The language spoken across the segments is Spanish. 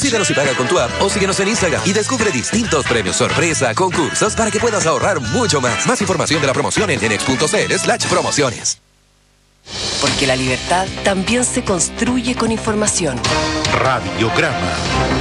Pídelos y paga con tu app o síguenos en Instagram y descubre distintos premios sorpresa, concursos para que puedas ahorrar mucho más. Más información de la promoción en nenex.cl/promociones. Porque la libertad también se construye con información. Radiograma.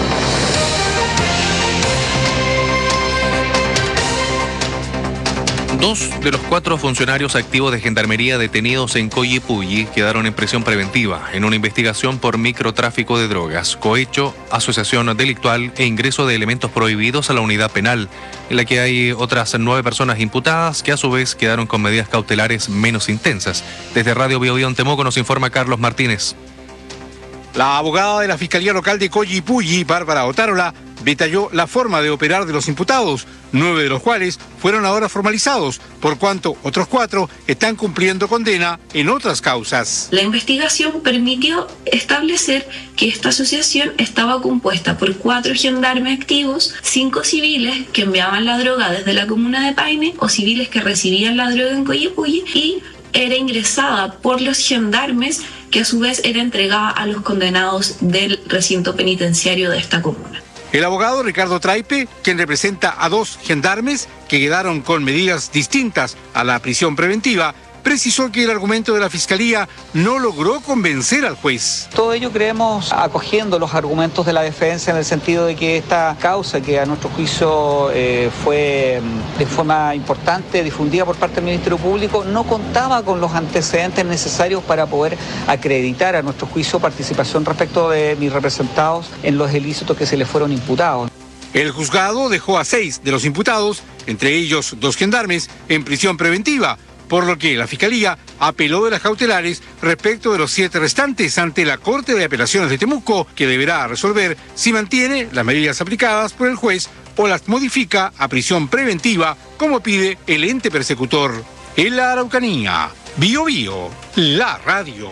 Dos de los 4 funcionarios activos de Gendarmería detenidos en Coyipulli quedaron en prisión preventiva en una investigación por microtráfico de drogas, cohecho, asociación delictual e ingreso de elementos prohibidos a la unidad penal, en la que hay otras 9 personas imputadas que a su vez quedaron con medidas cautelares menos intensas. Desde Radio Biobío en Temuco nos informa Carlos Martínez. La abogada de la Fiscalía Local de Coyipulli, Bárbara Otárola, detalló la forma de operar de los imputados, 9 de los cuales fueron ahora formalizados, por cuanto otros 4 están cumpliendo condena en otras causas. La investigación permitió establecer que esta asociación estaba compuesta por 4 gendarmes activos, 5 civiles que enviaban la droga desde la comuna de Paine o civiles que recibían la droga en Coyipulli y era ingresada por los gendarmes que a su vez era entregada a los condenados del recinto penitenciario de esta comuna. El abogado Ricardo Traipe, quien representa a 2 gendarmes que quedaron con medidas distintas a la prisión preventiva, precisó que el argumento de la Fiscalía no logró convencer al juez. Todo ello creemos acogiendo los argumentos de la defensa en el sentido de que esta causa, que a nuestro juicio fue de forma importante difundida por parte del Ministerio Público, no contaba con los antecedentes necesarios para poder acreditar a nuestro juicio participación respecto de mis representados en los ilícitos que se les fueron imputados. El juzgado dejó a 6 de los imputados, entre ellos 2 gendarmes, en prisión preventiva, por lo que la Fiscalía apeló de las cautelares respecto de los 7 restantes ante la Corte de Apelaciones de Temuco, que deberá resolver si mantiene las medidas aplicadas por el juez o las modifica a prisión preventiva, como pide el ente persecutor. En la Araucanía, Biobío, la radio.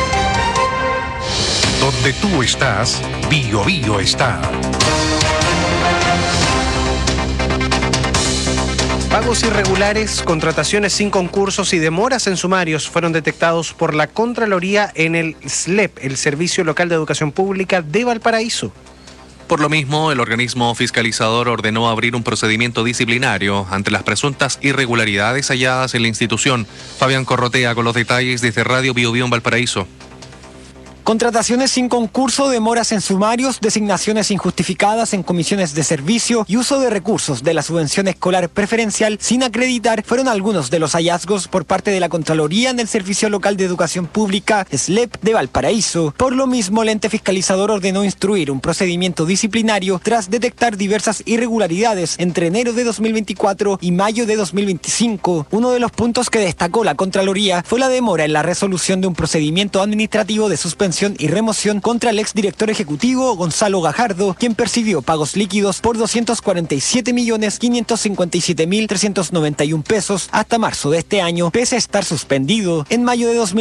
Donde tú estás, Biobío está. Pagos irregulares, contrataciones sin concursos y demoras en sumarios fueron detectados por la Contraloría en el SLEP, el Servicio Local de Educación Pública de Valparaíso. Por lo mismo, el organismo fiscalizador ordenó abrir un procedimiento disciplinario ante las presuntas irregularidades halladas en la institución. Fabián Corrotea con los detalles desde Radio Biobío en Valparaíso. Contrataciones sin concurso, demoras en sumarios, designaciones injustificadas en comisiones de servicio y uso de recursos de la subvención escolar preferencial sin acreditar fueron algunos de los hallazgos por parte de la Contraloría en el Servicio Local de Educación Pública, SLEP, de Valparaíso. Por lo mismo, el ente fiscalizador ordenó instruir un procedimiento disciplinario tras detectar diversas irregularidades entre enero de 2024 y mayo de 2025. Uno de los puntos que destacó la Contraloría fue la demora en la resolución de un procedimiento administrativo de suspensión y remoción contra el exdirector ejecutivo Gonzalo Gajardo, quien percibió pagos líquidos por 247.557.391 pesos hasta marzo de este año, pese a estar suspendido. En mayo de